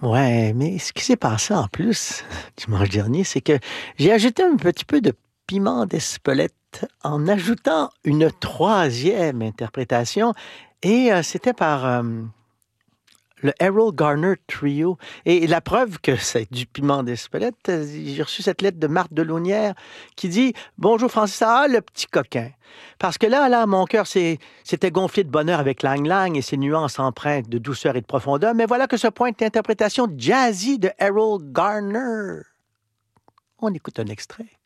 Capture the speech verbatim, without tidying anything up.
Ouais, mais ce qui s'est passé en plus dimanche dernier, c'est que j'ai ajouté un petit peu de piment d'Espelette en ajoutant une troisième interprétation et heu, c'était par, hem, le Errol Garner Trio et la preuve que c'est du piment d'Espelette, heu, j'ai reçu cette lettre de Marthe Delaunière qui dit: «Bonjour Francis, ah le petit coquin». Parce que là là, mon cœur s'est s'était gonflé de bonheur avec Lang Lang et ses nuances empreintes de douceur et de profondeur, mais voilà que se pointe l'interprétation jazzy de Errol Garner. On écoute un extrait.